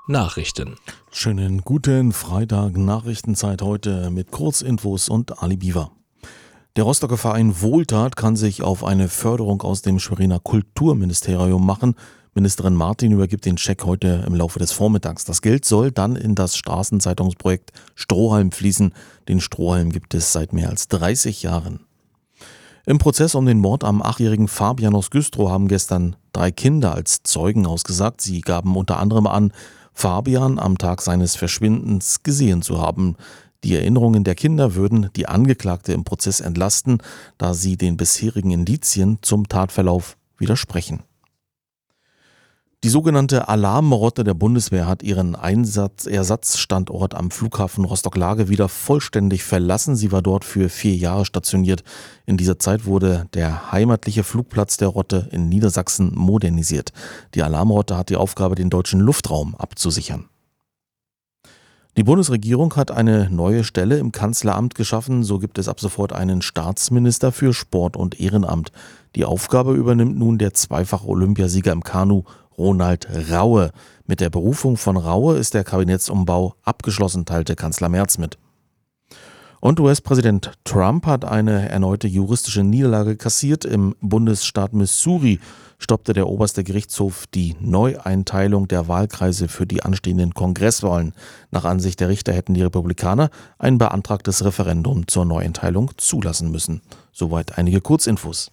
Nachrichten. Schönen guten Freitag, Nachrichtenzeit heute mit Kurzinfos und Ali Biwa. Der Rostocker Verein Wohltat kann sich auf eine Förderung aus dem Schweriner Kulturministerium machen. Ministerin Martin übergibt den Scheck heute im Laufe des Vormittags. Das Geld soll dann in das Straßenzeitungsprojekt Strohhalm fließen. Den Strohhalm gibt es seit mehr als 30 Jahren. Im Prozess um den Mord am 8-jährigen Fabian aus Güstrow haben gestern 3 Kinder als Zeugen ausgesagt. Sie gaben unter anderem an, Fabian am Tag seines Verschwindens gesehen zu haben. Die Erinnerungen der Kinder würden die Angeklagte im Prozess entlasten, da sie den bisherigen Indizien zum Tatverlauf widersprechen. Die sogenannte Alarmrotte der Bundeswehr hat ihren Ersatzstandort am Flughafen Rostock-Lage wieder vollständig verlassen. Sie war dort für 4 Jahre stationiert. In dieser Zeit wurde der heimatliche Flugplatz der Rotte in Niedersachsen modernisiert. Die Alarmrotte hat die Aufgabe, den deutschen Luftraum abzusichern. Die Bundesregierung hat eine neue Stelle im Kanzleramt geschaffen. So gibt es ab sofort einen Staatsminister für Sport und Ehrenamt. Die Aufgabe übernimmt nun der zweifache Olympiasieger im Kanu, Ronald Raue. Mit der Berufung von Raue ist der Kabinettsumbau abgeschlossen, teilte Kanzler Merz mit. Und US-Präsident Trump hat eine erneute juristische Niederlage kassiert. Im Bundesstaat Missouri stoppte der oberste Gerichtshof die Neueinteilung der Wahlkreise für die anstehenden Kongresswahlen. Nach Ansicht der Richter hätten die Republikaner ein beantragtes Referendum zur Neueinteilung zulassen müssen. Soweit einige Kurzinfos.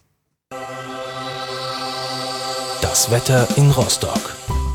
Das Wetter in Rostock.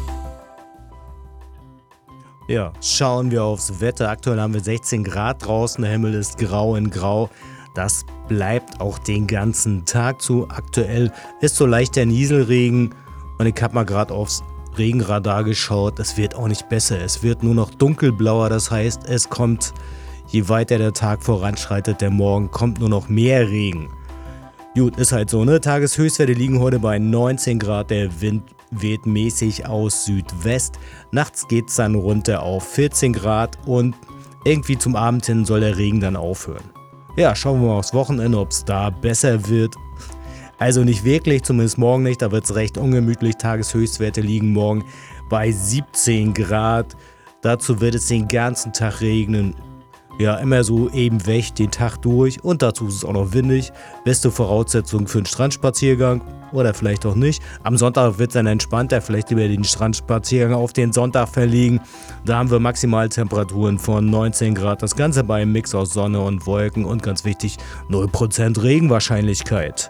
Ja, schauen wir aufs Wetter. Aktuell haben wir 16 Grad draußen, der Himmel ist grau in grau. Das bleibt auch den ganzen Tag so. Aktuell ist so leichter Nieselregen und ich habe mal gerade aufs Regenradar geschaut. Es wird auch nicht besser, es wird nur noch dunkelblauer. Das heißt, es kommt, je weiter der Tag voranschreitet, der Morgen, kommt nur noch mehr Regen. Gut, ist halt so, ne? Tageshöchstwerte liegen heute bei 19 Grad, der Wind weht mäßig aus Südwest. Nachts geht's dann runter auf 14 Grad und irgendwie zum Abend hin soll der Regen dann aufhören. Ja, schauen wir mal aufs Wochenende, ob es da besser wird. Also nicht wirklich, zumindest morgen nicht, da wird es recht ungemütlich. Tageshöchstwerte liegen morgen bei 17 Grad. Dazu wird es den ganzen Tag regnen. Ja, immer so eben weg, den Tag durch und dazu ist es auch noch windig. Beste Voraussetzung für einen Strandspaziergang oder vielleicht auch nicht. Am Sonntag wird es dann entspannter, vielleicht lieber den Strandspaziergang auf den Sonntag verlegen. Da haben wir Maximaltemperaturen von 19 Grad. Das Ganze bei einem Mix aus Sonne und Wolken und ganz wichtig, 0% Regenwahrscheinlichkeit.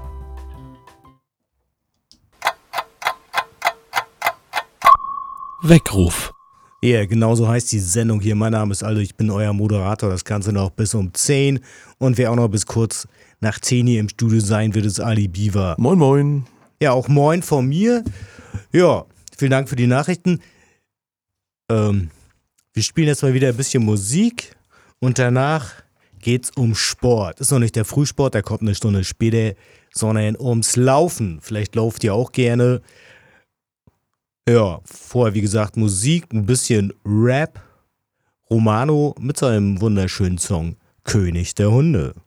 Weckruf. Ja, genau so heißt die Sendung hier. Mein Name ist Aldo, ich bin euer Moderator. Das Ganze noch bis um 10. Und wer auch noch bis kurz nach 10 hier im Studio sein wird, ist Ali Biwa. Moin moin. Ja, auch moin von mir. Ja, vielen Dank für die Nachrichten. Wir spielen jetzt mal wieder ein bisschen Musik. Und danach geht's um Sport. Ist noch nicht der Frühsport, der kommt eine Stunde später, sondern ums Laufen. Vielleicht lauft ihr auch gerne. Ja, vorher wie gesagt Musik, ein bisschen Rap, Romano mit seinem wunderschönen Song König der Hunde.